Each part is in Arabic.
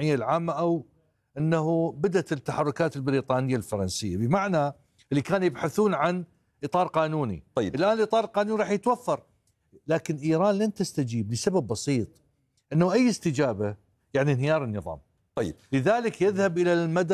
الجمعية العامة أو أنه بدأت التحركات البريطانية الفرنسية، بمعنى اللي كانوا يبحثون عن إطار قانوني. طيب. الآن الإطار القانوني راح يتوفر، لكن إيران لن تستجيب لسبب بسيط، أنه أي استجابة يعني انهيار النظام. طيب. لذلك يذهب إلى المدى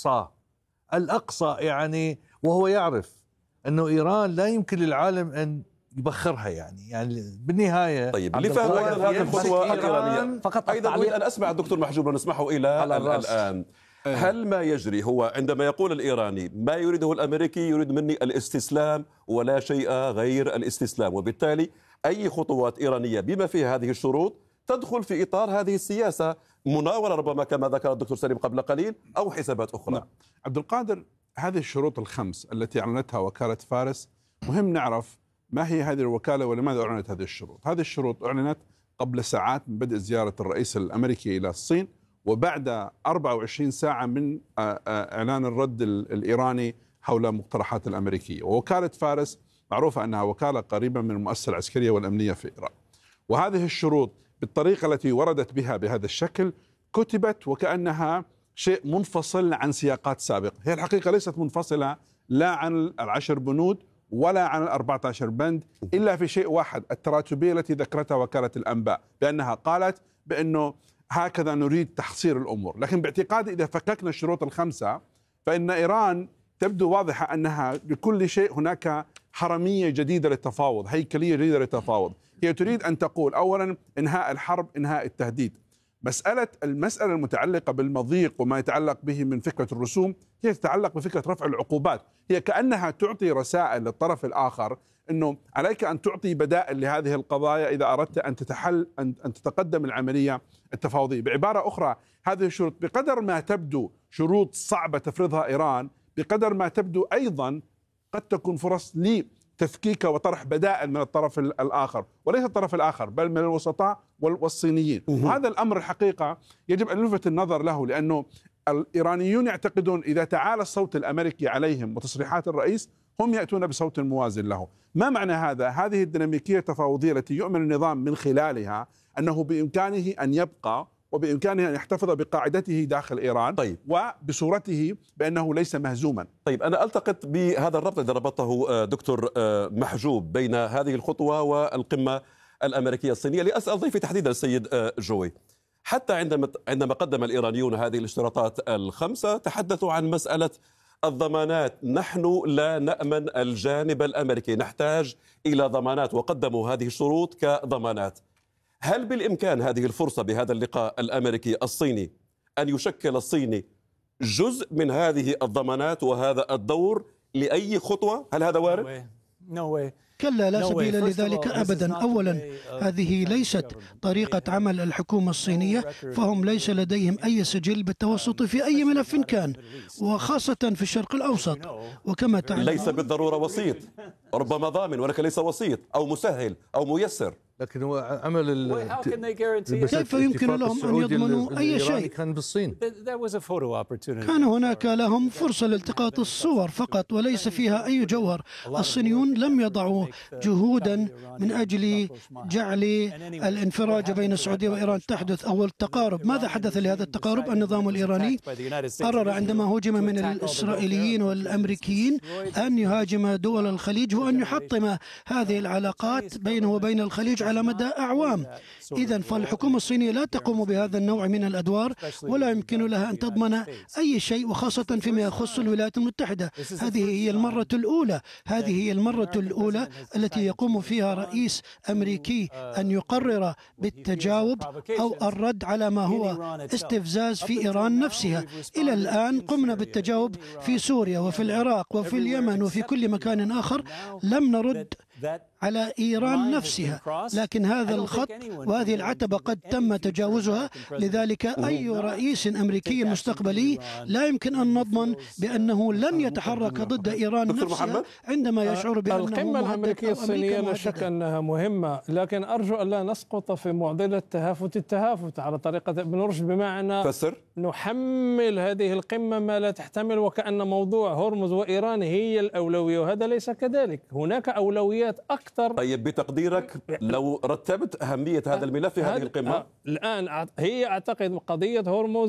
الأقصى يعني، وهو يعرف أنه إيران لا يمكن للعالم أن يبخرها يعني بالنهاية. طيب، لفهم هذه الخطوة الإيرانية فقط أيضا أريد أن أسمع الدكتور محجوب ونسمحه إلى الآن. هل ما يجري هو عندما يقول الإيراني ما يريده الأمريكي يريد مني الاستسلام ولا شيء غير الاستسلام، وبالتالي أي خطوات إيرانية بما فيها هذه الشروط تدخل في إطار هذه السياسة، مناورة ربما كما ذكر الدكتور سليم قبل قليل أو حسابات أخرى؟ نعم. عبد القادر، هذه الشروط الخمس التي أعلنتها وكالة فارس مهم نعرف ما هي هذه الوكالة ولماذا أعلنت هذه الشروط. هذه الشروط أعلنت قبل ساعات من بدء زيارة الرئيس الأمريكي إلى الصين، وبعد 24 ساعة من إعلان الرد الإيراني حول مقترحات الأمريكية. ووكالة فارس معروفة أنها وكالة قريبة من المؤسسة العسكرية والأمنية في إيران، وهذه الشروط بالطريقة التي وردت بها بهذا الشكل كتبت وكأنها شيء منفصل عن سياقات سابقة. هي الحقيقة ليست منفصلة لا عن ال10 بنود ولا عن ال14 بند، إلا في شيء واحد، التراتبية التي ذكرتها وكالة الأنباء بأنها قالت بأنه هكذا نريد تحصير الأمور. لكن باعتقادي إذا فككنا الشروط الخمسة فإن إيران تبدو واضحة أنها لكل شيء هناك حرمية جديدة للتفاوض، هيكلية جديدة للتفاوض. هي تريد أن تقول أولا إنهاء الحرب، إنهاء التهديد. المسألة المتعلقة بالمضيق وما يتعلق به من فكرة الرسوم هي تتعلق بفكرة رفع العقوبات. هي كأنها تعطي رسائل للطرف الآخر أنه عليك أن تعطي بدائل لهذه القضايا إذا أردت أن تتقدم العملية التفاوضية. بعبارة أخرى، هذه الشروط بقدر ما تبدو شروط صعبة تفرضها إيران، بقدر ما تبدو أيضا قد تكون فرص لتفكيك وطرح بدائل من الطرف الآخر، وليس الطرف الآخر بل من الوسطاء والصينيين. وهذا الأمر الحقيقة يجب أن نلفت النظر له، لأنه الإيرانيون يعتقدون إذا تعالى الصوت الأمريكي عليهم وتصريحات الرئيس هم يأتون بصوت موازن له. ما معنى هذا؟ هذه الديناميكية التفاوضية التي يؤمن النظام من خلالها أنه بإمكانه أن يبقى وبإمكانه أن يحتفظ بقاعدته داخل إيران. طيب. وبصورته بأنه ليس مهزوما. طيب، أنا ألتقط بهذا الربط الذي ربطه دكتور محجوب بين هذه الخطوة والقمة الأمريكية الصينية لأسأل ضيفي تحديدا السيد جوي. حتى عندما قدم الإيرانيون هذه الاشتراطات الخمسة تحدثوا عن مسألة الضمانات. نحن لا نأمن الجانب الأمريكي، نحتاج إلى ضمانات، وقدموا هذه الشروط كضمانات. هل بالإمكان هذه الفرصة بهذا اللقاء الأمريكي الصيني أن يشكل الصيني جزء من هذه الضمانات وهذا الدور لأي خطوة؟ هل هذا وارد؟ كلا، لا سبيل لذلك أبدا. أولا، هذه ليست طريقة عمل الحكومة الصينية، فهم ليس لديهم أي سجل بالتوسط في أي ملف كان، وخاصة في الشرق الأوسط. وكما تعلم ليس بالضرورة وسيط، ربما ضامن ولكن ليس وسيط أو مسهل أو ميسر. لكن هو عمل كيف يمكن لهم أن يضمنوا أي شيء؟ كان بالصين كان هناك لهم فرصة لالتقاط الصور فقط وليس فيها أي جوهر. الصينيون لم يضعوا جهودا من أجل جعل الانفراج بين السعودية وإيران تحدث أو التقارب. ماذا حدث لهذا التقارب؟ النظام الإيراني قرر عندما هجم من الإسرائيليين والأمريكيين أن يهاجم دول الخليج وأن يحطم هذه العلاقات بينه وبين الخليج على مدى أعوام. إذن فالحكومة الصينية لا تقوم بهذا النوع من الأدوار، ولا يمكن لها أن تضمن أي شيء، وخاصة فيما يخص الولايات المتحدة. هذه هي المرة الأولى التي يقوم فيها رئيس أمريكي أن يقرر بالتجاوب أو الرد على ما هو استفزاز في إيران نفسها. إلى الآن قمنا بالتجاوب في سوريا وفي العراق وفي اليمن وفي كل مكان آخر، لم نرد على إيران نفسها. لكن هذا الخط وهذه العتبة قد تم تجاوزها. لذلك أي رئيس أمريكي مستقبلي لا يمكن أن نضمن بأنه لن يتحرك ضد إيران نفسها عندما يشعر بأنه القمة الأمريكية الصينية لا شك أنها مهمة، لكن أرجو أن لا نسقط في معضلة التهافت على طريقة ابن رشد، بمعنى نحمل هذه القمة ما لا تحتمل وكأن موضوع هرمز وإيران هي الأولوية، وهذا ليس كذلك. هناك أولويات أكثر. طيب، بتقديرك لو رتبت أهمية هذا الملف في هذه القمة؟ الآن هي أعتقد قضية هرمز